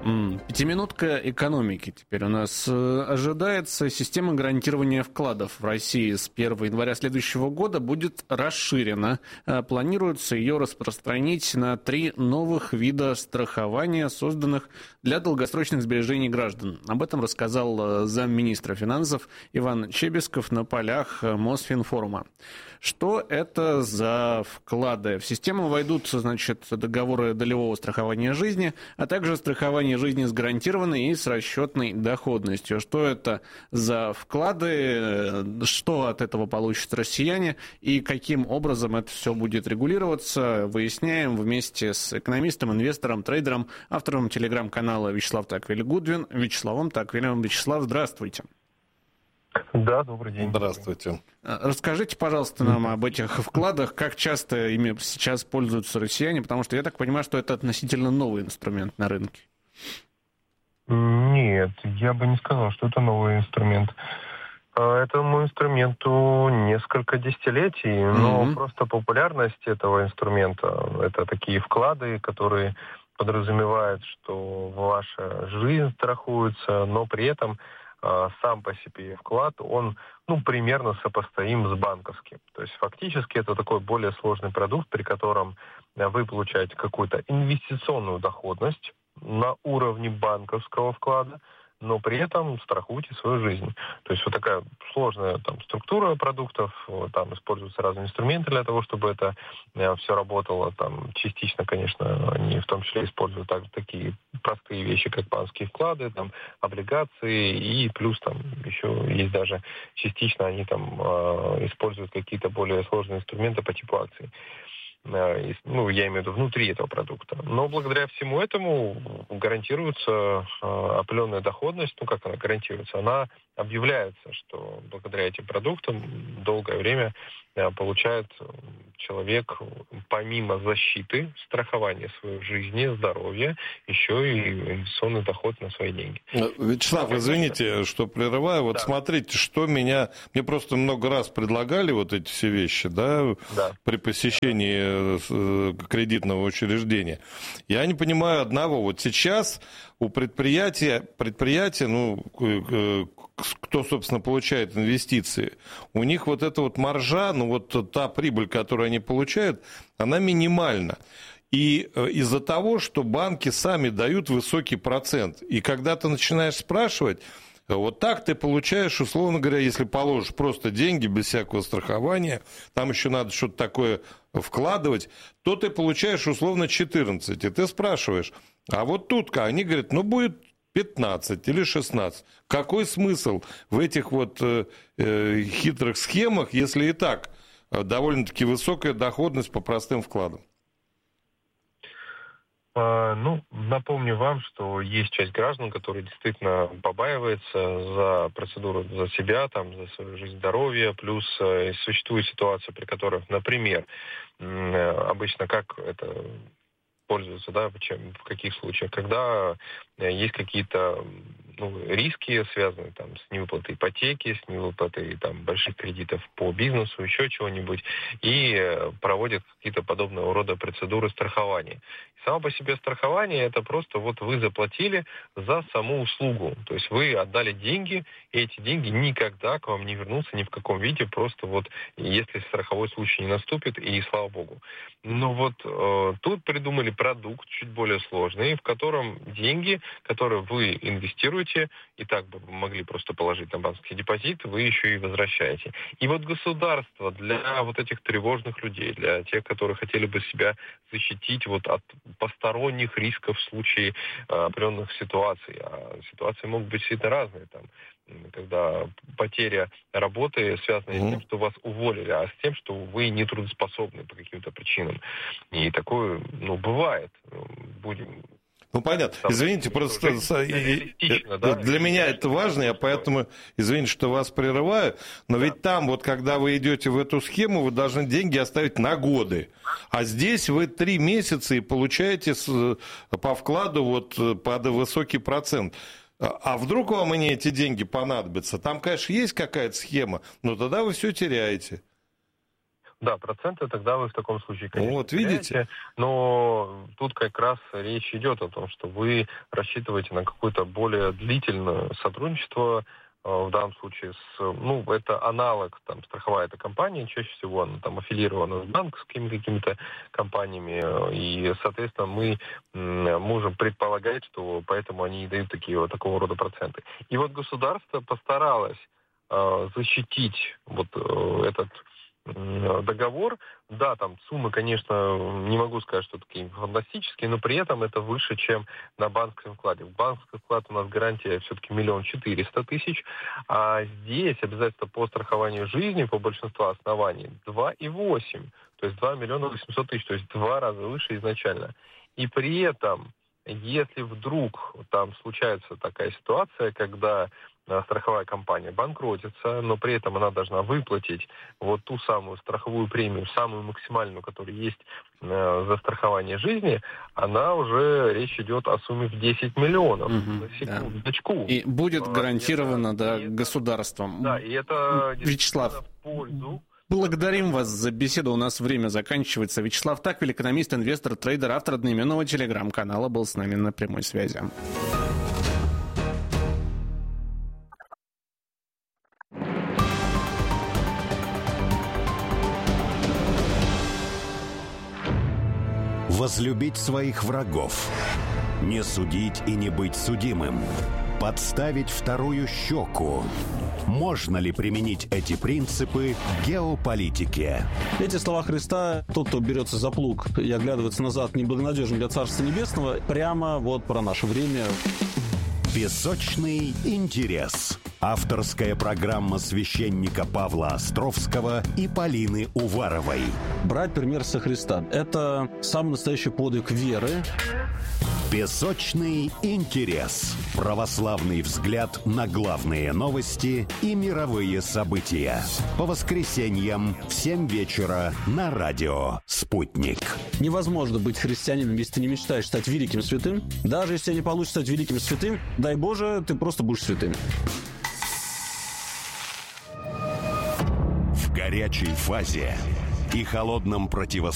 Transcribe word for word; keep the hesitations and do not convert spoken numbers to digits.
М, Пятиминутка экономики теперь у нас э, ожидается. Система гарантирования вкладов в России с первого января следующего года будет расширена. Э, Планируется ее распространить на три новых вида страхования, созданных для долгосрочных сбережений граждан. Об этом рассказал э, замминистра финансов Иван Чебесков на полях э, Мосфинфорума. Что это за вклады? В систему войдут, значит, договоры долевого страхования жизни, а также страхование жизни с гарантированной и с расчетной доходностью. Что это за вклады, что от этого получат россияне и каким образом это все будет регулироваться, выясняем вместе с экономистом, инвестором, трейдером, автором телеграм-канала Вячеслав Таквили-Гудвин, Вячеславом Таквилем. Вячеслав, здравствуйте. Да, добрый день. Здравствуйте. Расскажите, пожалуйста, нам об этих вкладах, как часто ими сейчас пользуются россияне, потому что я так понимаю, что это относительно новый инструмент на рынке. Нет, я бы не сказал, что это новый инструмент. Этому инструменту несколько десятилетий, mm-hmm. но просто популярность этого инструмента, это такие вклады, которые подразумевают, что ваша жизнь страхуется, но при этом сам по себе вклад, он ну, примерно сопоставим с банковским. То есть фактически это такой более сложный продукт, при котором вы получаете какую-то инвестиционную доходность на уровне банковского вклада, но при этом страхуете свою жизнь. То есть вот такая сложная там, структура продуктов, там используются разные инструменты для того, чтобы это э, все работало. Там частично, конечно, они в том числе используют так, такие простые вещи, как банковские вклады, там, облигации, и плюс там еще есть даже частично они там э, используют какие-то более сложные инструменты по типу акций. Ну, я имею в виду внутри этого продукта. Но благодаря всему этому гарантируется э, определенная доходность. Ну, как она гарантируется? Она объявляется, что благодаря этим продуктам долгое время э, получает человек, помимо защиты, страхования своей жизни, здоровья, еще и инвестиционный доход на свои деньги. Вячеслав, ну, извините, что прерываю. Вот да. Смотрите, что меня... Мне просто много раз предлагали вот эти все вещи, да, да. при посещении кредитного учреждения. Я не понимаю одного. Вот сейчас у предприятия, предприятия, ну, кто, собственно, получает инвестиции, у них вот эта вот маржа, ну, вот та прибыль, которую они получают, она минимальна. И из-за того, что банки сами дают высокий процент, и когда ты начинаешь спрашивать, вот так ты получаешь, условно говоря, если положишь просто деньги без всякого страхования, там еще надо что-то такое вкладывать, то ты получаешь условно четырнадцать. И ты спрашиваешь, а вот тут, они говорят, ну будет пятнадцать или шестнадцать. Какой смысл в этих вот э, э, хитрых схемах, если и так довольно-таки высокая доходность по простым вкладам? Ну, напомню вам, что есть часть граждан, которые действительно побаиваются за процедуру, за себя, там, за свою жизнь, здоровье, плюс существует ситуация, при которых, например, обычно как это пользуются, да, в, чем, в каких случаях, когда есть какие-то ну, риски, связанные там, с невыплатой ипотеки, с невыплатой там, больших кредитов по бизнесу, еще чего-нибудь, и проводят какие-то подобного рода процедуры страхования. Само по себе страхование – это просто вот вы заплатили за саму услугу. То есть вы отдали деньги, и эти деньги никогда к вам не вернутся ни в каком виде, просто вот если страховой случай не наступит, и слава богу. Но вот э, тут придумали продукт чуть более сложный, в котором деньги, которые вы инвестируете, и так бы могли просто положить на банковский депозит, вы еще и возвращаете. И вот государство для вот этих тревожных людей, для тех, которые хотели бы себя защитить вот от посторонних рисков в случае а, определенных ситуаций. А ситуации могут быть действительно разные. Там, когда потеря работы связана mm-hmm. с тем, что вас уволили, а с тем, что вы не трудоспособны по каким-то причинам. И такое, ну, бывает. Будем... Ну, понятно. Там, извините, просто да? Для меня это важно, я поэтому, извините, что вас прерываю, но да. ведь там, вот когда вы идете в эту схему, вы должны деньги оставить на годы. А здесь вы три месяца и получаете по вкладу вот под высокий процент. А вдруг вам они эти деньги понадобятся? Там, конечно, есть какая-то схема, но тогда вы все теряете. Да, проценты тогда вы в таком случае, конечно, вот, видите? теряете, но тут как раз речь идет о том, что вы рассчитываете на какое-то более длительное сотрудничество, в данном случае, с, ну, это аналог, там, страховая эта компания, чаще всего она там аффилирована с банковскими какими-то компаниями, и, соответственно, мы можем предполагать, что поэтому они и дают такие вот такого рода проценты. И вот государство постаралось э, защитить вот э, этот договор. Да, там суммы, конечно, не могу сказать, что такие фантастические, но при этом это выше, чем на банковском вкладе. В банковском вкладе у нас гарантия все-таки миллион четыреста тысяч, а здесь обязательства по страхованию жизни по большинству оснований два и восемь, то есть два миллиона восемьсот тысяч, то есть два раза выше изначально. И при этом, если вдруг там случается такая ситуация, когда страховая компания банкротится, но при этом она должна выплатить вот ту самую страховую премию, самую максимальную, которая есть э, за страхование жизни, она уже, речь идет о сумме в десять миллионов. Угу, на секундочку. Да. И будет гарантировано это, да, государством. Да, и это Вячеслав, в пользу. Благодарим вас за беседу. У нас время заканчивается. Вячеслав Таквиль, экономист, инвестор, трейдер, автор одноименного телеграм-канала, был с нами на прямой связи. Возлюбить своих врагов, не судить и не быть судимым, подставить вторую щеку. Можно ли применить эти принципы к геополитике? Эти слова Христа, тот, кто берется за плуг и оглядывается назад, неблагонадежен для Царства Небесного, прямо вот про наше время. Песочный интерес. Авторская программа священника Павла Островского и Полины Уваровой. Брать пример со Христа – это самый настоящий подвиг веры. Песочный интерес. Православный взгляд на главные новости и мировые события. По воскресеньям в семь вечера на радио «Спутник». Невозможно быть христианином, если ты не мечтаешь стать великим святым. Даже если тебе не получится стать великим святым, дай Боже, ты просто будешь святым. В горячей фазе и холодном противостоянии